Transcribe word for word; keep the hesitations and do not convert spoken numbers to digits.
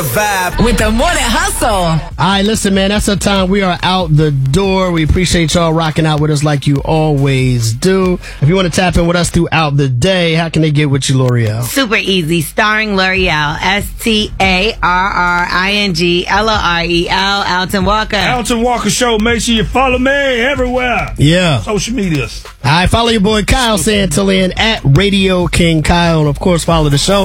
Vibe with the morning hustle. All right, listen, man, that's our time. We are out the door. We appreciate y'all rocking out with us like you always do. If you want to tap in with us throughout the day, how can they get with you, L'Oreal? Super easy. Starring L'Oreal. S T A R R I N G L O R E L. Alton Walker. Alton Walker Show. Make sure you follow me everywhere. Yeah. Social medias. All right, follow your boy Kyle Santillan at Radio King Kyle. And, of course, follow the show